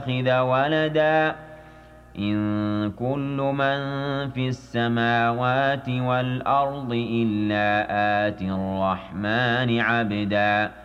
يتخذ ولدا إن كل من في السماوات والأرض إلا آتي الرحمن عبدا